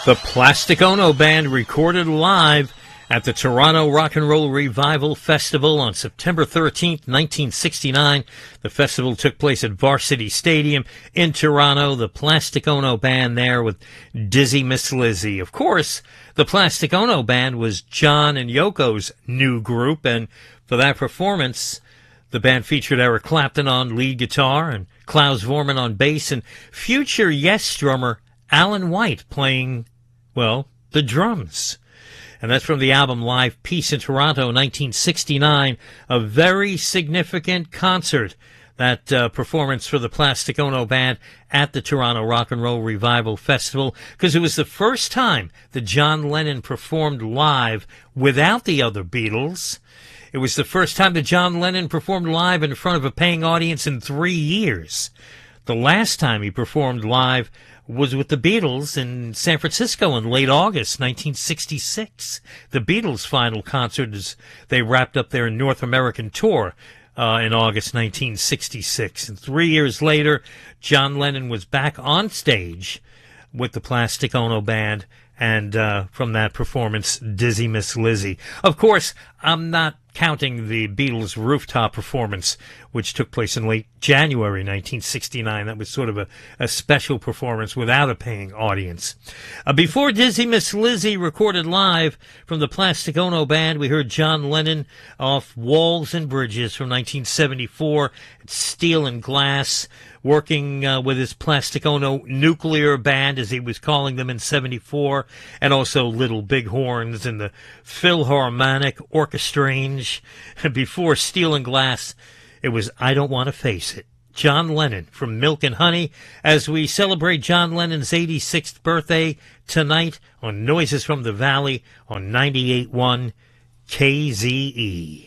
The Plastic Ono Band recorded live at the Toronto Rock and Roll Revival Festival on September 13th, 1969. The festival took place at Varsity Stadium in Toronto. The Plastic Ono Band there with Dizzy Miss Lizzy. Of course, the Plastic Ono Band was John and Yoko's new group, and for that performance, the band featured Eric Clapton on lead guitar and Klaus Vormann on bass, and future Yes drummer Alan White playing, well, the drums. And that's from the album Live Peace in Toronto, 1969. A very significant concert, that performance for the Plastic Ono Band at the Toronto Rock and Roll Revival Festival, because it was the first time that John Lennon performed live without the other Beatles. It was the first time that John Lennon performed live in front of a paying audience in 3 years. The last time he performed live was with the Beatles in San Francisco in late August 1966. The Beatles' final concert as they wrapped up their North American tour in August 1966. And 3 years later, John Lennon was back on stage with the Plastic Ono Band, and from that performance, Dizzy Miss Lizzy. Of course, I'm not counting the Beatles' rooftop performance, which took place in late January 1969. That was sort of a special performance without a paying audience. Before Dizzy Miss Lizzy recorded live from the Plastic Ono Band, we heard John Lennon off Walls and Bridges from 1974, Steel and Glass, working with his Plastic Ono Nuclear Band, as he was calling them in 74, and also Little Big Horns and the Philharmonic Orchestrange. Before Steel and Glass, it was I Don't Want to Face It. John Lennon from Milk and Honey, as we celebrate John Lennon's 86th birthday tonight on Noises from the Valley on 98.1 KZE.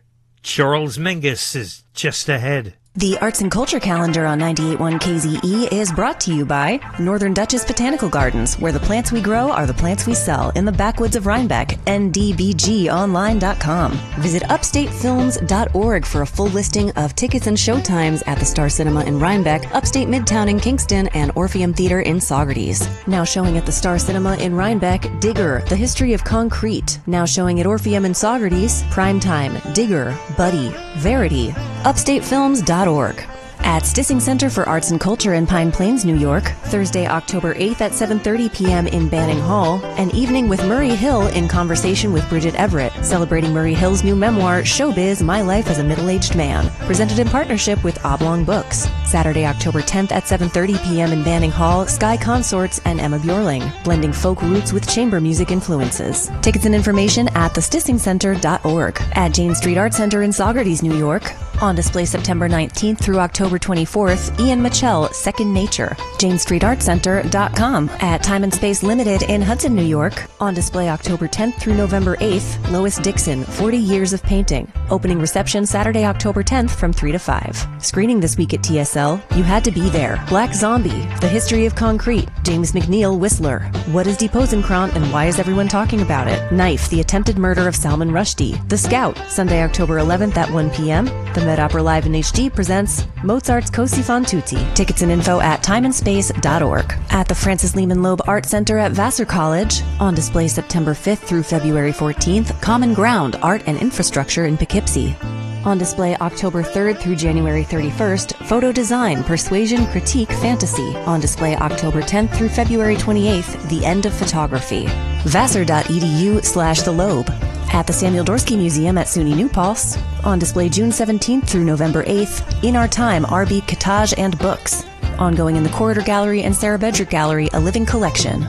Charles Mingus is just ahead. The Arts and Culture Calendar on 98.1 KZE is brought to you by Northern Duchess Botanical Gardens, where the plants we grow are the plants we sell in the backwoods of Rhinebeck, ndbgonline.com. Visit upstatefilms.org for a full listing of tickets and showtimes at the Star Cinema in Rhinebeck, Upstate Midtown in Kingston, and Orpheum Theater in Saugerties. Now showing at the Star Cinema in Rhinebeck, Digger, The History of Concrete. Now showing at Orpheum in Saugerties, Primetime, Digger, Buddy, Verity, upstatefilms.org. At Stissing Center for Arts and Culture in Pine Plains, New York, Thursday, October 8th at 7:30 p.m. in Banning Hall, an evening with Murray Hill in conversation with Bridget Everett, celebrating Murray Hill's new memoir, Showbiz, My Life as a Middle-Aged Man, presented in partnership with Oblong Books. Saturday, October 10th at 7:30 p.m. in Banning Hall, Sky Consorts and Emma Bjorling, blending folk roots with chamber music influences. Tickets and information at thestissingcenter.org. At Jane Street Art Center in Saugerties, New York, on display September 19th through October 24th, Ian Mitchell, Second Nature, janestreetartcenter.com. At Time and Space Limited in Hudson, New York, on display October 10th through November 8th, Lois Dixon, 40 Years of Painting. Opening reception Saturday, October 10th from 3 to 5. Screening this week at TSL, You Had to Be There, Black Zombie, The History of Concrete, James McNeil, Whistler, What is Deposencron and Why is Everyone Talking About It? Knife, The Attempted Murder of Salman Rushdie, The Scout, Sunday, October 11th at 1 p.m. The Met Opera Live in HD presents Mozart's Cosi fan tutti. Tickets and info at timeandspace.org. At the Francis Lehman Loeb Art Center at Vassar College, on display September 5th through February 14th, Common Ground, Art and Infrastructure in Poughkeepsie. On display October 3rd through January 31st, Photo Design, Persuasion, Critique, Fantasy. On display October 10th through February 28th, The End of Photography. Vassar.edu/The Loeb. At the Samuel Dorsky Museum at SUNY New Paltz, on display June 17th through November 8th, In Our Time, Arbeat Cottage and Books. Ongoing in the Corridor Gallery and Sarah Bedrick Gallery, A Living Collection,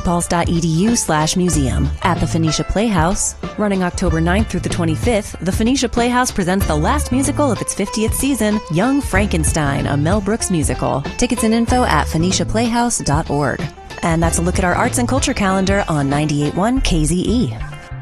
newpaltz.edu/museum. At the Phoenicia Playhouse, running October 9th through the 25th, the Phoenicia Playhouse presents the last musical of its 50th season, Young Frankenstein, a Mel Brooks musical. Tickets and info at phoeniciaplayhouse.org. And that's a look at our arts and culture calendar on 98.1 KZE.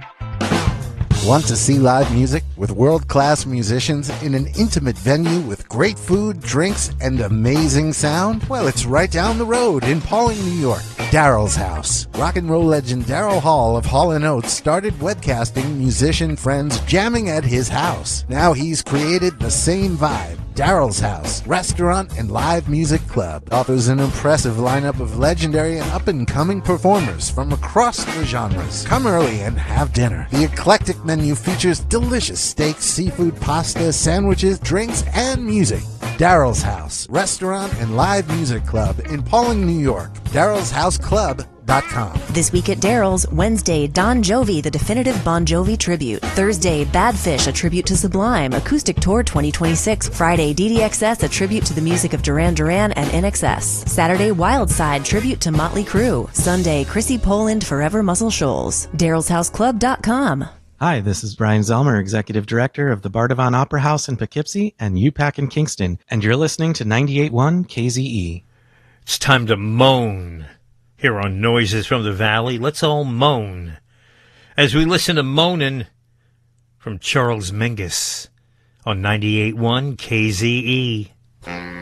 Want to see live music with world-class musicians in an intimate venue with great food, drinks, and amazing sound? Well, it's right down the road in Pawling, New York. Daryl's House. Rock and roll legend Daryl Hall of Hall & Oates started webcasting musician friends jamming at his house. Now he's created the same vibe Daryl's House, Restaurant and Live Music Club offers an impressive lineup of legendary and up-and-coming performers from across the genres. Come early and have dinner. The eclectic menu features delicious steaks, seafood, pasta, sandwiches, drinks, and music. Daryl's House, Restaurant and Live Music Club in Pawling, New York. Daryl'sHouseClub.com. This week at Daryl's, Wednesday, Don Jovi, the definitive Bon Jovi tribute. Thursday, Bad Fish, a tribute to Sublime, Acoustic Tour 2026. Friday, DDXS, a tribute to the music of Duran Duran and NXS. Saturday, Wild Side, tribute to Motley Crue. Sunday, Chrissy Poland, Forever Muscle Shoals. Daryl'sHouseClub.com. Hi, this is Brian Zelmer, Executive Director of the Bardavon Opera House in Poughkeepsie and UPAC in Kingston, and you're listening to 98.1 KZE. It's time to moan. Here on Noises from the Valley, let's all moan as we listen to Moanin' from Charles Mingus on 98.1 KZE.